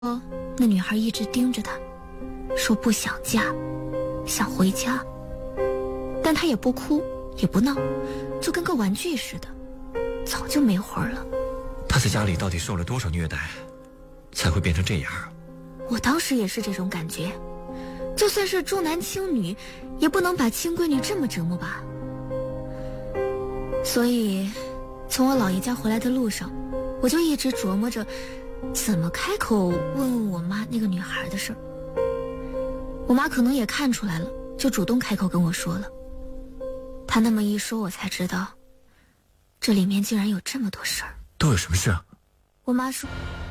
那女孩一直盯着他，说不想嫁，想回家，但他也不哭也不闹，就跟个玩具似的，早就没魂了。 他在家里到底受了多少虐待，才会变成这样？ 我当时也是这种感觉，就算是重男轻女，也不能把亲闺女这么折磨吧。所以从我姥爷家回来的路上，我就一直琢磨着怎么开口问问我妈那个女孩的事儿。我妈可能也看出来了，就主动开口跟我说了。她那么一说，我才知道这里面竟然有这么多事儿。 都有什么事啊？ 我妈说